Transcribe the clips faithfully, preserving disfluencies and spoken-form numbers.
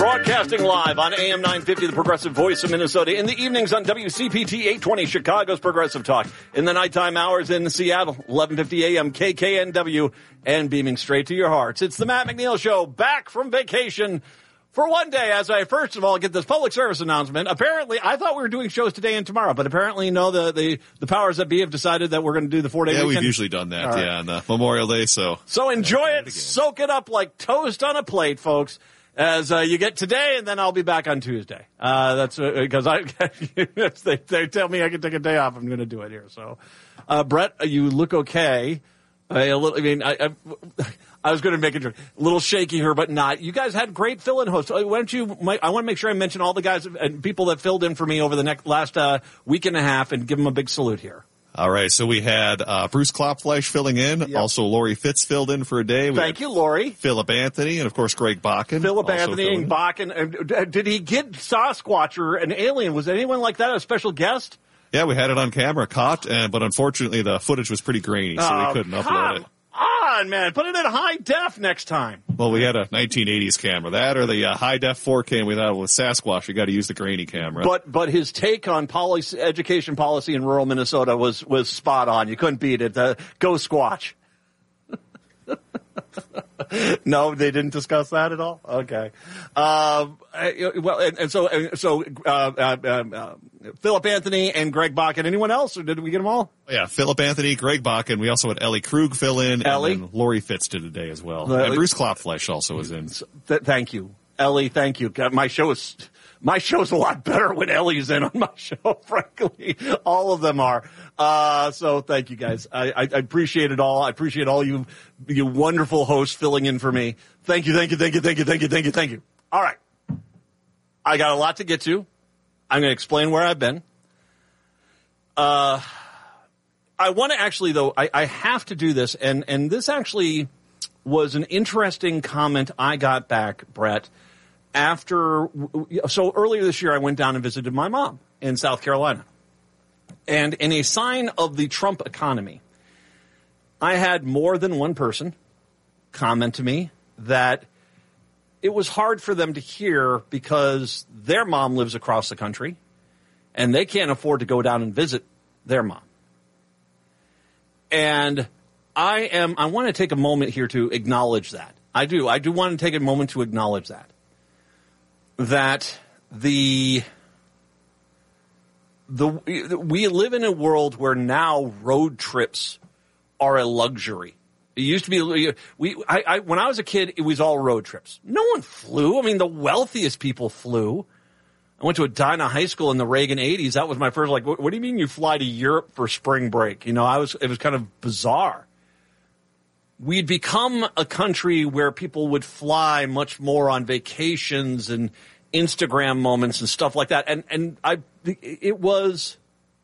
Broadcasting live on A M nine fifty, the Progressive Voice of Minnesota. In the evenings on W C P T eight twenty, Chicago's Progressive Talk. In the nighttime hours in Seattle, eleven fifty A M K K N W, and beaming straight to your hearts. It's the Matt McNeil Show, back from vacation for one day. As I first of all get this public service announcement, apparently I thought we were doing shows today and tomorrow, but apparently no, the the, the powers that be have decided that we're going to do the four day yeah, weekend. Yeah, we've usually done that, right. yeah, on uh, Memorial Day. So, so enjoy it, it soak it up like toast on a plate, folks. As uh, you get today, and then I'll be back on Tuesday. Uh, that's because uh, I they, they tell me I can take a day off. I'm going to do it here. So, uh, Brett, you look okay. Uh, a little, I mean, I, I, I was going to make a joke. A little shaky here, but not. You guys had great fill-in hosts. Why don't you? I want to make sure I mention all the guys and people that filled in for me over the next last uh, week and a half, and give them a big salute here. All right, so we had uh, Bruce Klopfleisch filling in. Yep. Also, Lori Fitz filled in for a day. We Thank you, Lori. Philip Anthony, and, of course, Greg Bakken. Philip Anthony and Bakken. Did he get Sasquatch, an alien? Was anyone like that a special guest? Yeah, we had it on camera, caught, and, but unfortunately the footage was pretty grainy, so oh, we couldn't come upload it. on, man. Put it in high def next time. Well, we had a nineteen eighties camera. That or the uh, high-def four K, and we thought with Sasquatch, you got to use the grainy camera. But but his take on policy, education policy in rural Minnesota was, was spot on. You couldn't beat it. Uh, go Squatch. No, they didn't discuss that at all? Okay. Uh, well, and, and so, and so uh, uh, uh, Philip Anthony and Greg Bakken. Anyone else, or did we get them all? Yeah, Philip Anthony, Greg Bakken. We also had Ellie Krug fill in. Ellie? And then Lori Fitz did today as well. Uh, and Bruce Klopfleisch also was in. Th- thank you. Ellie, thank you. God, my show is... My show's a lot better when Ellie's in on my show, frankly. All of them are. Uh, so thank you, guys. I, I, I appreciate it all. I appreciate all you, you wonderful hosts filling in for me. Thank you, thank you, thank you, thank you, thank you, thank you, thank you. All right. I got a lot to get to. I'm going to explain where I've been. Uh, I want to actually, though, I, I have to do this, and, and this actually was an interesting comment I got back, Brett. After, so earlier this year, I went down and visited my mom in South Carolina. And in a sign of the Trump economy, I had more than one person comment to me that it was hard for them to hear because their mom lives across the country and they can't afford to go down and visit their mom. And I am, I want to take a moment here to acknowledge that. I do. I do want to take a moment to acknowledge that. That the, the, we live in a world where now road trips are a luxury. It used to be, we, I, I, when I was a kid, it was all road trips. No one flew. I mean, the wealthiest people flew. I went to Edina High School in the Reagan eighties. That was my first, like, what, what do you mean you fly to Europe for spring break? You know, I was, it was kind of bizarre. We'd become a country where people would fly much more on vacations and Instagram moments and stuff like that. And, and I, it was,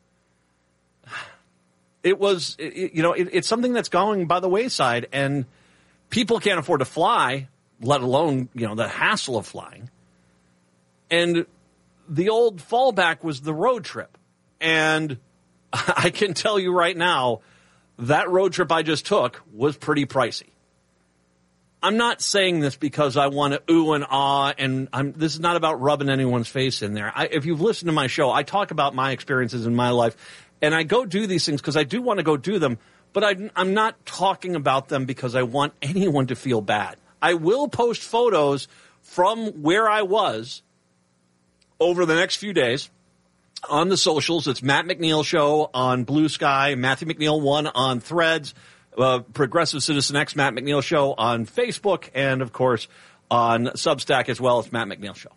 it was, it, you know, it, it's something that's going by the wayside, and people can't afford to fly, let alone, you know, the hassle of flying. And the old fallback was the road trip. And I can tell you right now, that road trip I just took was pretty pricey. I'm not saying this because I want to ooh and ah, and I'm, this is not about rubbing anyone's face in there. I, if you've listened to my show, I talk about my experiences in my life, and I go do these things because I do want to go do them, but I, I'm not talking about them because I want anyone to feel bad. I will post photos from where I was over the next few days on the socials. It's Matt McNeil Show on Blue Sky, Matthew McNeil one on Threads, uh, Progressive Citizen X Matt McNeil Show on Facebook, and, of course, on Substack as well. It's Matt McNeil Show.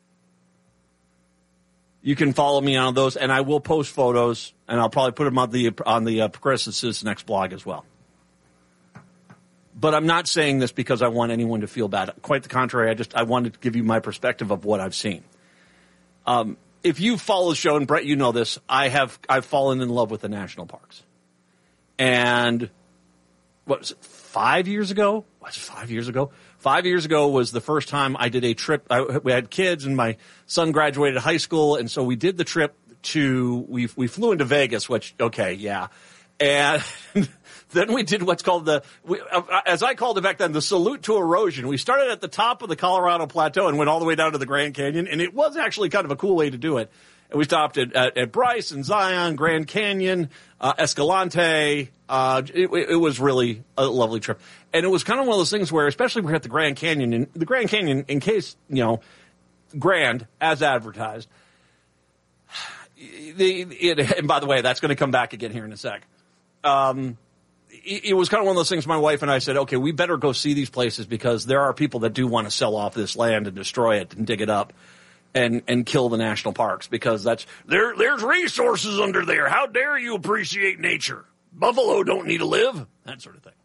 You can follow me on those, and I will post photos, and I'll probably put them on the on the uh, Progressive Citizen X blog as well. But I'm not saying this because I want anyone to feel bad. Quite the contrary. I just I wanted to give you my perspective of what I've seen. Um, if you follow the show, and Brett, you know this, I have I've fallen in love with the national parks. And what was it, five years ago? Was it five years ago? Five years ago was the first time I did a trip. I, we had kids, and my son graduated high school, and so we did the trip to, we we flew into Vegas, which, okay, yeah. And Then we did what's called the, we, uh, as I called it back then, the salute to erosion. We started at the top of the Colorado Plateau and went all the way down to the Grand Canyon, and it was actually kind of a cool way to do it. And we stopped at, at, at Bryce and Zion, Grand Canyon, uh, Escalante. Uh, it, it was really a lovely trip. And it was kind of one of those things where, especially we're at the Grand Canyon, and the Grand Canyon, in case, you know, grand, as advertised. The, it, and by the way, that's going to come back again here in a sec. Um, it, it was kind of one of those things my wife and I said, okay, we better go see these places because there are people that do want to sell off this land and destroy it and dig it up. And, and kill the national parks because that's there. There's resources under there. How dare you appreciate nature? Buffalo don't need to live. That sort of thing.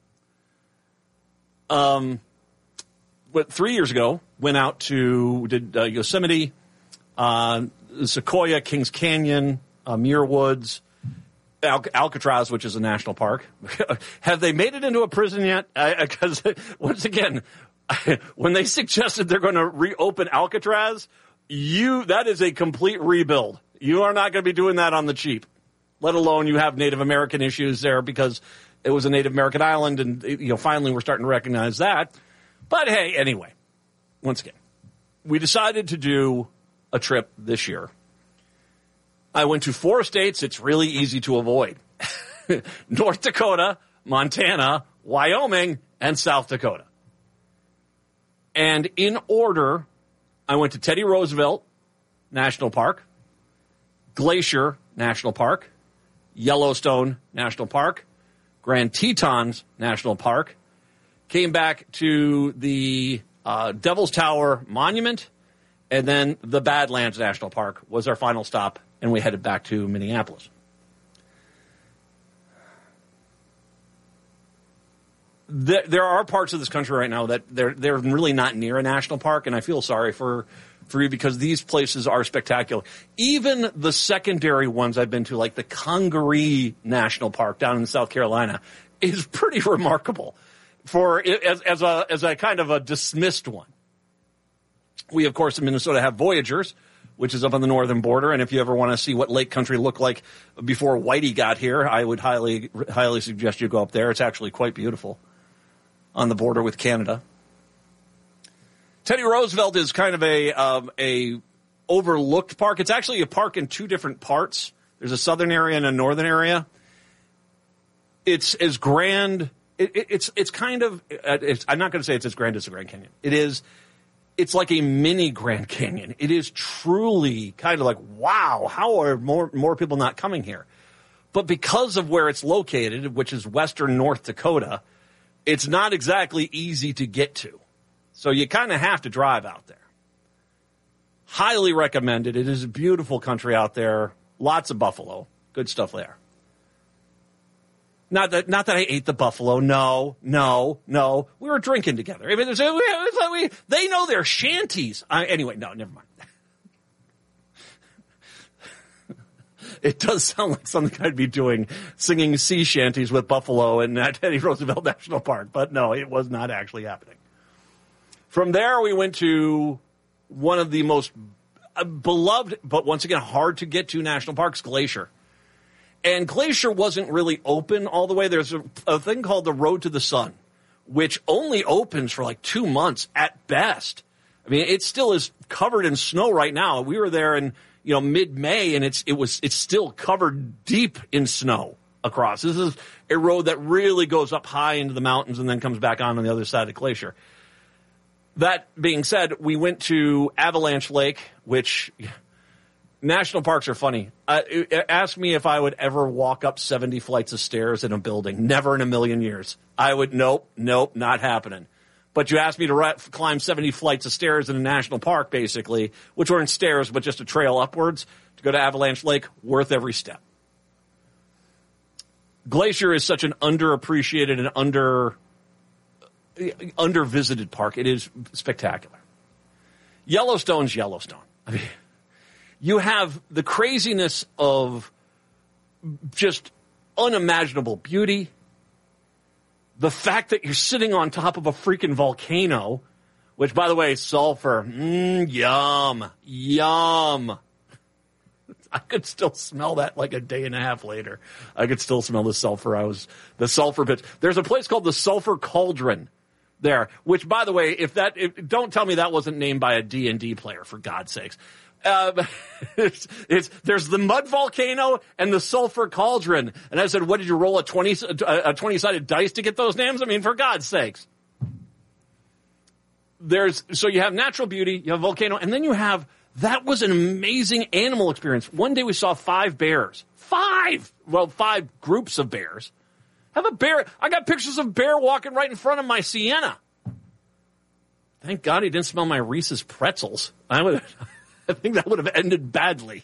Um, but three years ago, went out to did uh, Yosemite, uh, Sequoia, Kings Canyon, uh, Muir Woods, Al- Alcatraz, which is a national park. Have they made it into a prison yet? Because once again, when they suggested they're going to reopen Alcatraz. You, that is a complete rebuild. You are not going to be doing that on the cheap, let alone you have Native American issues there because it was a Native American island and, you know, finally we're starting to recognize that. But hey, anyway, once again, we decided to do a trip this year. I went to four states it's really easy to avoid. North Dakota, Montana, Wyoming, and South Dakota. And in order, I went to Teddy Roosevelt National Park, Glacier National Park, Yellowstone National Park, Grand Tetons National Park, came back to the uh, Devil's Tower Monument, and then the Badlands National Park was our final stop, and we headed back to Minneapolis. There, there are parts of this country right now that they're they're really not near a national park, and I feel sorry for, for you because these places are spectacular. Even the secondary ones I've been to, like the Congaree National Park down in South Carolina, is pretty remarkable for as, as a as a kind of a dismissed one. We, of course, in Minnesota have Voyageurs, which is up on the northern border, and if you ever want to see what Lake Country looked like before Whitey got here, I would highly highly suggest you go up there. It's actually quite beautiful on the border with Canada. Teddy Roosevelt is kind of a um, a overlooked park. It's actually a park in two different parts. There's a southern area and a northern area. It's as grand. It, it, it's it's kind of. It's, I'm not going to say it's as grand as the Grand Canyon. It is. It's like a mini Grand Canyon. It is truly kind of like, wow, how are more more people not coming here? But because of where it's located, which is western North Dakota, it's not exactly easy to get to. So you kind of have to drive out there. Highly recommended. It is a beautiful country out there. Lots of buffalo. Good stuff there. Not that, not that I ate the buffalo. No, no, no. We were drinking together. I mean, it was, it was like we, they know their shanties. I, anyway, no, never mind. It does sound like something I'd be doing, singing sea shanties with buffalo in uh, Teddy Roosevelt National Park. But no, it was not actually happening. From there, we went to one of the most beloved, but once again, hard to get to national parks, Glacier. And Glacier wasn't really open all the way. There's a, a thing called the Road to the Sun, which only opens for like two months at best. I mean, it still is covered in snow right now. We were there in, you know, mid-May, and it's it was it's still covered deep in snow across. This is a road that really goes up high into the mountains and then comes back on on the other side of Glacier. That being said, we went to Avalanche Lake, which national parks are funny. Uh, ask me if I would ever walk up seventy flights of stairs in a building. Never in a million years. I would, nope, nope, not happening. But you asked me to ri- climb seventy flights of stairs in a national park, basically, which weren't stairs, but just a trail upwards, to go to Avalanche Lake, worth every step. Glacier is such an underappreciated and under under-visited park. It is spectacular. Yellowstone's Yellowstone. I mean, you have the craziness of just unimaginable beauty. The fact that you're sitting on top of a freaking volcano, which, by the way, sulfur, mm, yum, yum. I could still smell that like a day and a half later. I could still smell the sulfur. I was the sulfur pit. There's a place called the Sulfur Cauldron there, which, by the way, if that if, don't tell me that wasn't named by a D and D player, for God's sakes. Uh, it's, it's there's the mud volcano and the Sulfur Cauldron. And I said, what did you roll a twenty a twenty sided dice to get those names? I mean, for God's sakes. There's so you have natural beauty, you have volcano, and then you have. That was an amazing animal experience. One day we saw five bears. Five! Well, five groups of bears. Have a bear. I got pictures of bear walking right in front of my Sienna. Thank God he didn't smell my Reese's pretzels. I would, I think that would have ended badly.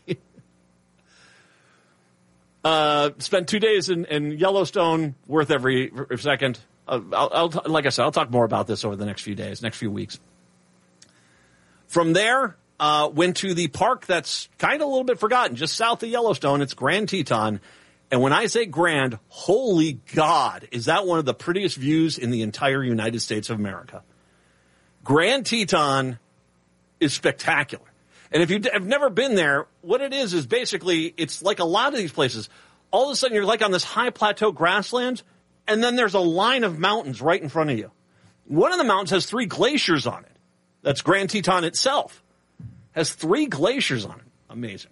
uh, spent two days in, in Yellowstone, worth every, every second. Uh, I'll, I'll, like I said, I'll talk more about this over the next few days, next few weeks. From there... Uh, went to the park that's kind of a little bit forgotten, just south of Yellowstone. It's Grand Teton. And when I say grand, holy God, is that one of the prettiest views in the entire United States of America. Grand Teton is spectacular. And if you have never been there, what it is is basically, it's like a lot of these places. All of a sudden, you're like on this high plateau grassland, and then there's a line of mountains right in front of you. One of the mountains has three glaciers on it. That's Grand Teton itself. Has three glaciers on it. Amazing.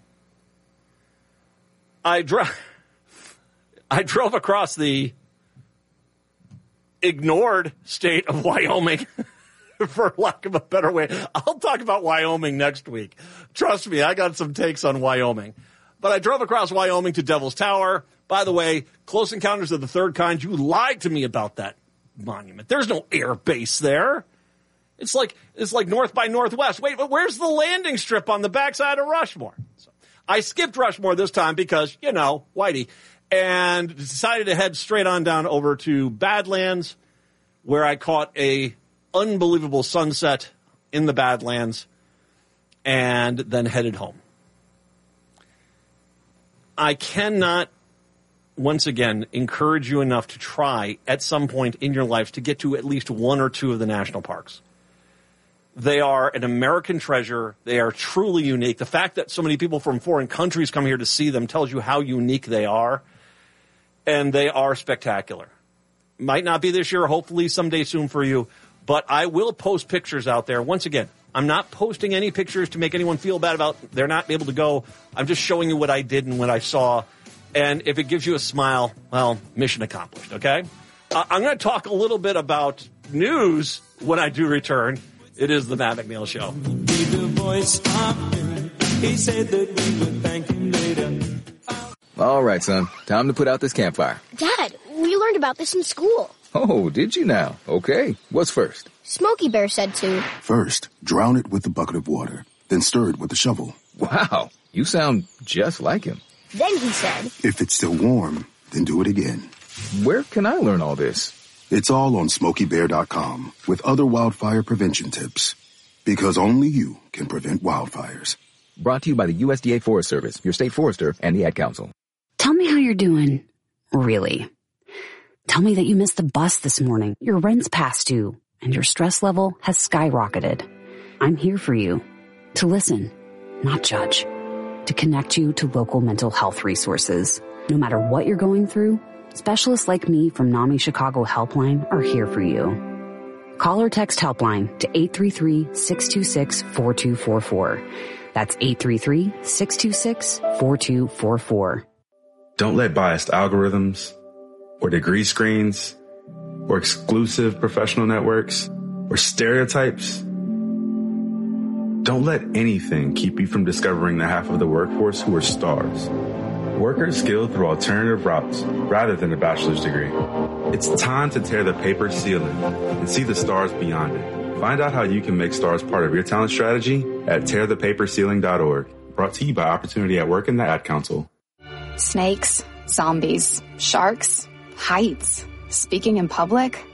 I drove, I drove across the ignored state of Wyoming, for lack of a better way. I'll talk about Wyoming next week. Trust me, I got some takes on Wyoming. But I drove across Wyoming to Devil's Tower. By the way, Close Encounters of the Third Kind, you lied to me about that monument. There's no air base there. It's like it's like North by Northwest. Wait, but where's the landing strip on the backside of Rushmore? So I skipped Rushmore this time because, you know, Whitey, and decided to head straight on down over to Badlands, where I caught a unbelievable sunset in the Badlands, and then headed home. I cannot, once again, encourage you enough to try at some point in your life to get to at least one or two of the national parks. They are an American treasure. They are truly unique. The fact that so many people from foreign countries come here to see them tells you how unique they are. And they are spectacular. Might not be this year, hopefully someday soon for you. But I will post pictures out there. Once again, I'm not posting any pictures to make anyone feel bad about they're not able to go. I'm just showing you what I did and what I saw. And if it gives you a smile, well, mission accomplished, okay? Uh, I'm going to talk a little bit about news when I do return. It is the Matt McNeil Show. All right, son. Time to put out this campfire. Dad, we learned about this in school. Oh, did you now? Okay. What's first? Smokey Bear said to. First, drown it with a bucket of water, then stir it with a shovel. Wow. You sound just like him. Then he said, if it's still warm, then do it again. Where can I learn all this? It's all on smokey bear dot com with other wildfire prevention tips. Because only you can prevent wildfires. Brought to you by the U S D A Forest Service, your state forester, and the Ad Council. Tell me how you're doing. Really. Tell me that you missed the bus this morning, your rent's past due, and your stress level has skyrocketed. I'm here for you. To listen, not judge. To connect you to local mental health resources. No matter what you're going through, specialists like me from NAMI Chicago Helpline are here for you. Call or text Helpline to eight three three, six two six, four two four four. That's eight three three, six two six, four two four four. Don't let biased algorithms or degree screens or exclusive professional networks or stereotypes. Don't let anything keep you from discovering the half of the workforce who are stars. Workers skilled through alternative routes rather than a bachelor's degree. It's time to tear the paper ceiling and see the stars beyond it. Find out how you can make stars part of your talent strategy at tear the paper ceiling dot org. Brought to you by Opportunity at Work and the Ad Council. Snakes, zombies, sharks, heights, speaking in public.